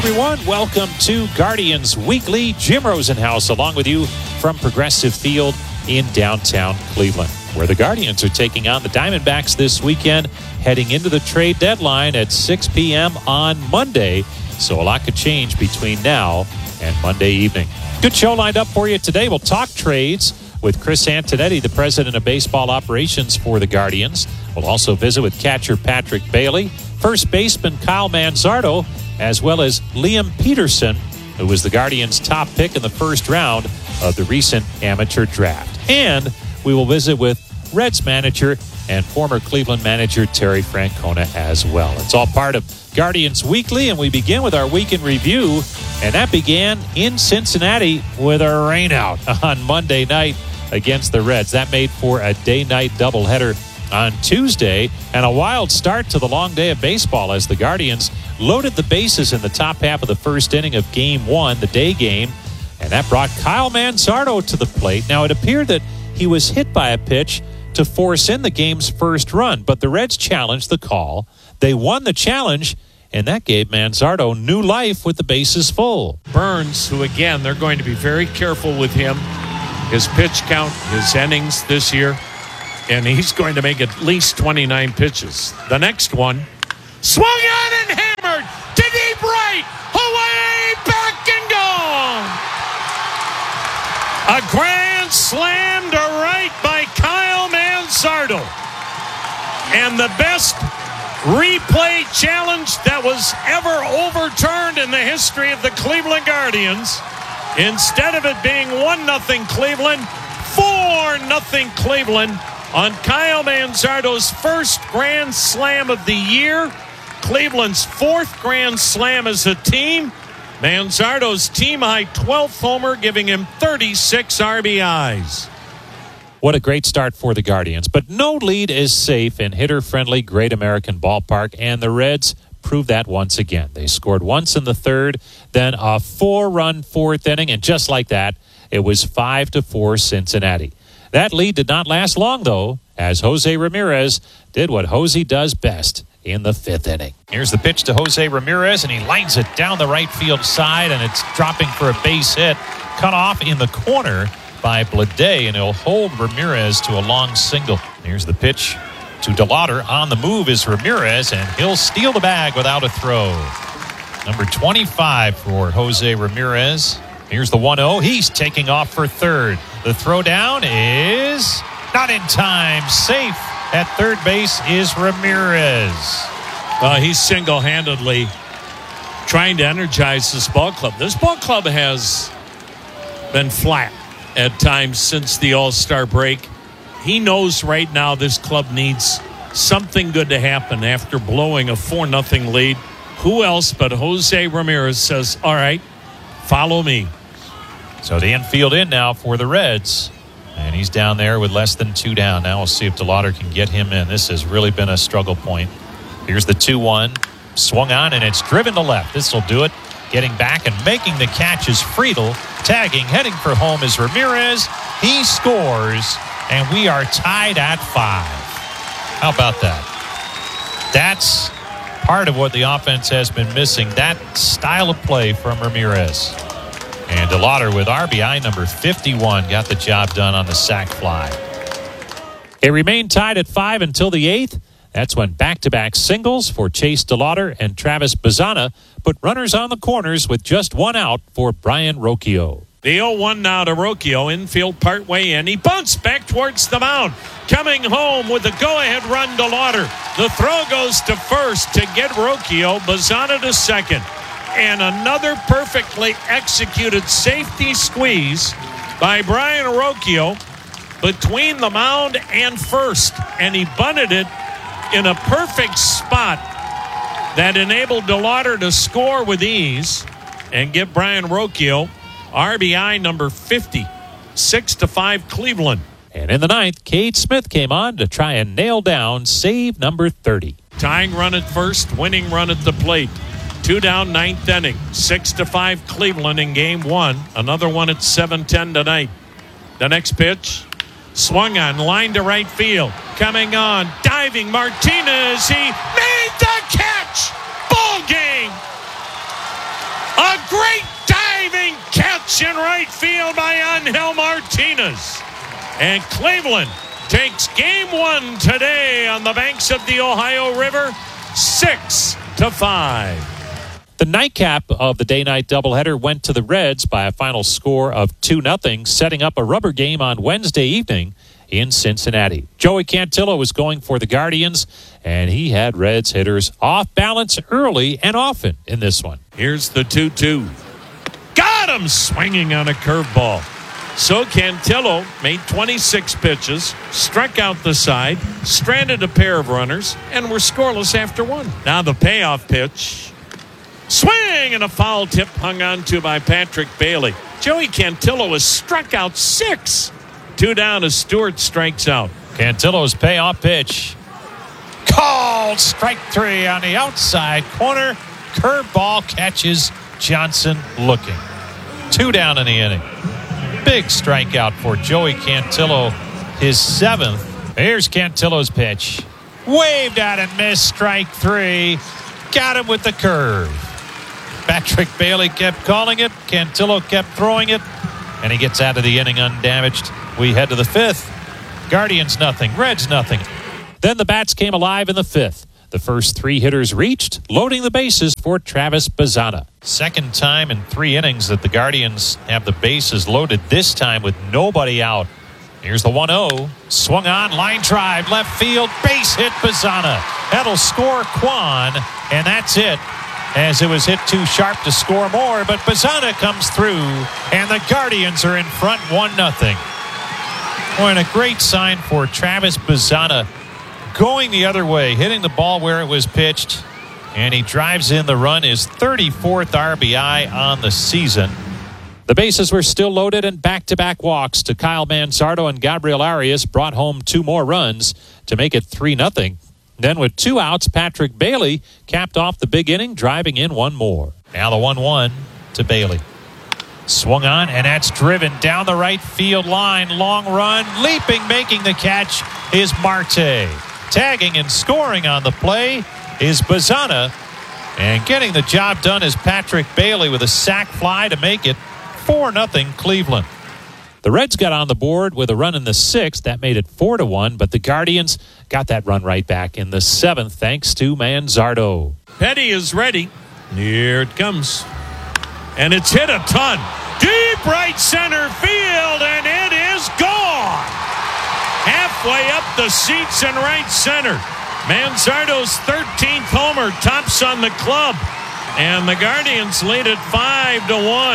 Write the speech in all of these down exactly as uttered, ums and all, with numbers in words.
everyone. Welcome to Guardians Weekly. Jim Rosenhaus along with you from Progressive Field in downtown Cleveland, where the Guardians are taking on the Diamondbacks this weekend, heading into the trade deadline at six p.m. on Monday. So a lot could change between now and Monday evening. Good show lined up for you today. We'll talk trades with Chris Antonetti, the president of baseball operations for the Guardians. We'll also visit with catcher Patrick Bailey, first baseman Kyle Manzardo, as well as Liam Peterson, who was the Guardians' top pick in the first round of the recent amateur draft. And we will visit with Reds manager and former Cleveland manager Terry Francona as well. It's all part of Guardians Weekly, and we begin with our week in review, and that began in Cincinnati with a rainout on Monday night against the Reds. That made for a day-night doubleheader on Tuesday, and a wild start to the long day of baseball as the Guardians loaded the bases in the top half of the first inning of Game one, the day game, and that brought Kyle Manzardo to the plate. Now, it appeared that he was hit by a pitch to force in the game's first run, but the Reds challenged the call. They won the challenge, and that gave Manzardo new life with the bases full. Burns, who again, they're going to be very careful with him, his pitch count, his innings this year, and he's going to make at least twenty-nine pitches. The next one, swung on and hammered to deep right, away, back and gone. A grand slam to right by Kyle Manzardo. And the best replay challenge that was ever overturned in the history of the Cleveland Guardians. Instead of it being one nothing Cleveland, four nothing Cleveland on Kyle Manzardo's first grand slam of the year. Cleveland's fourth grand slam as a team. Manzardo's team-high twelfth homer, giving him thirty-six R B Is. What a great start for the Guardians. But no lead is safe in hitter-friendly Great American Ballpark, and the Reds proved that once again. They scored once in the third, then a four-run fourth inning, and just like that, it was five to four Cincinnati. That lead did not last long, though, as Jose Ramirez did what Jose does best in the fifth inning. Here's the pitch to Jose Ramirez, and he lines it down the right field side, and it's dropping for a base hit. Cut off in the corner by Bleday, and he'll hold Ramirez to a long single. Here's the pitch to DeLauder. On the move is Ramirez, and he'll steal the bag without a throw. Number twenty-five for Jose Ramirez. Here's the one oh. He's taking off for third. The throw down is not in time. Safe at third base is Ramirez. Uh, he's single-handedly trying to energize this ball club. This ball club has been flat at times since the All-Star break. He knows right now this club needs something good to happen after blowing a four nothing lead. Who else but Jose Ramirez says, all right, follow me. So the infield in now for the Reds. And he's down there with less than two down. Now we'll see if DeLauder can get him in. This has really been a struggle point. Here's the two one. Swung on, and it's driven to left. This will do it. Getting back and making the catch is Friedel. Tagging, heading for home is Ramirez. He scores, and we are tied at five. How about that? That's part of what the offense has been missing, that style of play from Ramirez. And DeLauder with R B I number fifty-one got the job done on the sac fly. It remained tied at five until the eighth. That's when back-to-back singles for Chase DeLauder and Travis Bazzana put runners on the corners with just one out for Brian Rocchio. The oh one now to Rocchio, infield partway in. He bunts back towards the mound. Coming home with the go-ahead run, DeLauder. The throw goes to first to get Rocchio. Bazzana to second. And another perfectly executed safety squeeze by Brian Rocchio between the mound and first. And he bunted it in a perfect spot that enabled DeLauder to score with ease and give Brian Rocchio R B I number fifty. Six to five Cleveland. And in the ninth, Cade Smith came on to try and nail down save number thirty. Tying run at first, winning run at the plate. Two down, ninth inning. Six to five Cleveland in game one. Another one at seven ten tonight. The next pitch, swung on, line to right field. Coming on, diving Martinez. He made the catch. Ball game. Reach in right field by Angel Martinez. And Cleveland takes game one today on the banks of the Ohio River, six to five. The nightcap of the day-night doubleheader went to the Reds by a final score of two nothing, setting up a rubber game on Wednesday evening in Cincinnati. Joey Cantillo was going for the Guardians, and he had Reds hitters off balance early and often in this one. Here's the two two. Got him swinging on a curveball. So Cantillo made twenty-six pitches, struck out the side, stranded a pair of runners, and were scoreless after one. Now the payoff pitch. Swing and a foul tip hung on to by Patrick Bailey. Joey Cantillo has struck out six. Two down as Stewart strikes out. Cantillo's payoff pitch. Called strike three on the outside corner. Curveball catches Johnson looking. Two down in the inning. Big strikeout for Joey Cantillo, his seventh. Here's Cantillo's pitch. Waved out and missed, strike three. Got him with the curve. Patrick Bailey kept calling it. Cantillo kept throwing it. And he gets out of the inning undamaged. We head to the fifth. Guardians nothing, Reds nothing. Then the bats came alive in the fifth. The first three hitters reached, loading the bases for Travis Bazzana. Second time in three innings that the Guardians have the bases loaded, this time with nobody out. Here's the one oh. Swung on, line drive, left field, base hit Bazzana. That'll score Kwan, and that's it. As it was hit too sharp to score more, but Bazzana comes through, and the Guardians are in front one nothing. Boy, and a great sign for Travis Bazzana. Going the other way, hitting the ball where it was pitched, and he drives in the run, his thirty-fourth R B I on the season. The bases were still loaded, and back-to-back walks to Kyle Manzardo and Gabriel Arias brought home two more runs to make it three nothing. Then with two outs, Patrick Bailey capped off the big inning, driving in one more. Now the one one to Bailey. Swung on, and that's driven down the right field line. Long run, leaping, making the catch is Marte. Tagging and scoring on the play is Bazzana. And getting the job done is Patrick Bailey with a sac fly to make it four nothing Cleveland. The Reds got on the board with a run in the sixth. That made it four to one, but the Guardians got that run right back in the seventh thanks to Manzardo. Petty is ready. Here it comes. And it's hit a ton. Deep right center field, and it is gone. Halfway up the seats in right center. Manzardo's thirteenth homer tops on the club. And the Guardians lead it five to one.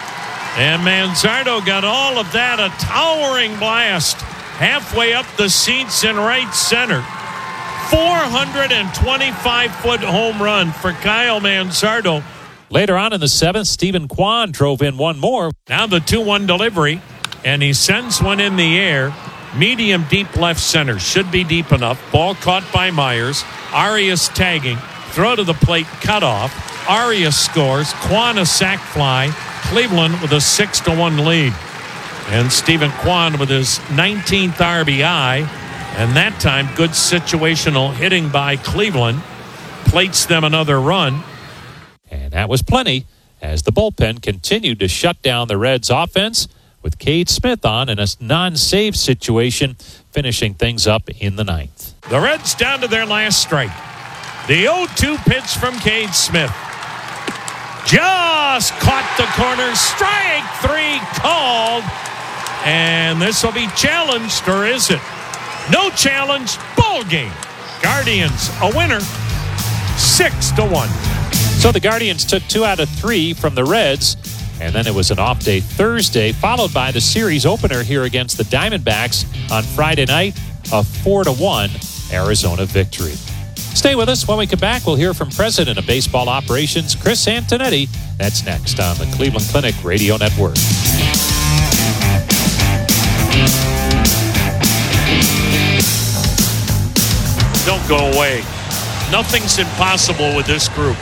And Manzardo got all of that. A towering blast. Halfway up the seats in right center. four hundred twenty-five foot home run for Kyle Manzardo. Later on in the seventh, Stephen Kwan drove in one more. Now the two one delivery, and he sends one in the air. Medium deep left center. Should be deep enough. Ball caught by Myers. Arias tagging. Throw to the plate, cut off. Arias scores. Kwan a sac fly. Cleveland with a six to one lead. And Stephen Kwan with his nineteenth R B I. And that time, good situational hitting by Cleveland. Plates them another run. And that was plenty as the bullpen continued to shut down the Reds' offense with Cade Smith on in a non-save situation, finishing things up in the ninth. The Reds down to their last strike. The oh two pitch from Cade Smith. Just caught the corner. Strike three called. And this will be challenged, or is it? No challenge. Ball game. Guardians a winner. Six to one. So the Guardians took two out of three from the Reds. And then it was an off day Thursday, followed by the series opener here against the Diamondbacks on Friday night, a four to one Arizona victory. Stay with us. When we come back, we'll hear from President of Baseball Operations, Chris Antonetti. That's next on the Cleveland Clinic Radio Network. Don't go away. Nothing's impossible with this group.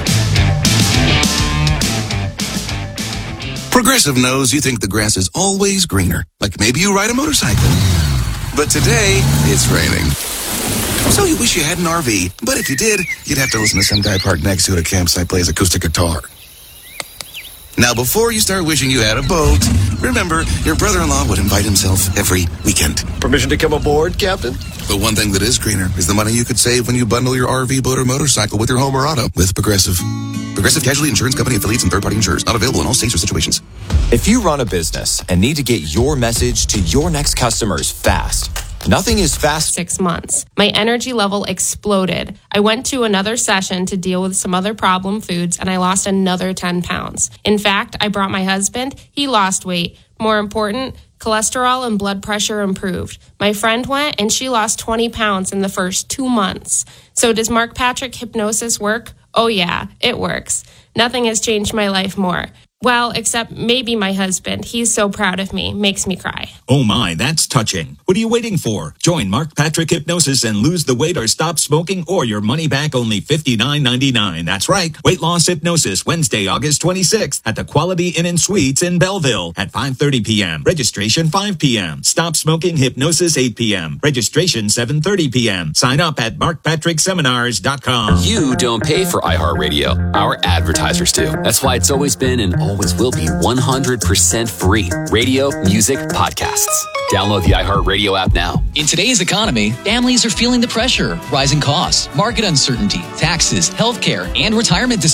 Progressive knows you think the grass is always greener. Like maybe you ride a motorcycle. But today, it's raining. So you wish you had an R V. But if you did, you'd have to listen to some guy parked next to you at a campsite play his acoustic guitar. Now, before you start wishing you had a boat, remember, your brother-in-law would invite himself every weekend. Permission to come aboard, Captain? The one thing that is greener is the money you could save when you bundle your R V, boat, or motorcycle with your home or auto with Progressive. Progressive Casualty Insurance Company affiliates and third-party insurers. Not available in all states or situations. If you run a business and need to get your message to your next customers fast, nothing is fast. Six months. My energy level exploded. I went to another session to deal with some other problem foods, and I lost another ten pounds. In fact, I brought my husband. He lost weight. More important, cholesterol and blood pressure improved. My friend went, and she lost twenty pounds in the first two months. So does Mark Patrick hypnosis work? Oh yeah, it works. Nothing has changed my life more. Well, except maybe my husband. He's so proud of me. Makes me cry. Oh my, that's touching. What are you waiting for? Join Mark Patrick Hypnosis and lose the weight or stop smoking or your money back only fifty-nine ninety-nine. That's right. Weight Loss Hypnosis, Wednesday, August twenty-sixth at the Quality Inn and Suites in Belleville at five thirty p.m. Registration five p.m. Stop Smoking Hypnosis eight p.m. Registration seven thirty p.m. Sign up at mark patrick seminars dot com. You don't pay for iHeartRadio. Our advertisers do. That's why it's always been and always will be one hundred percent free. Radio, music, podcasts. Download the iHeartRadio app now. In today's economy, families are feeling the pressure, rising costs, market uncertainty, taxes, healthcare, and retirement decisions.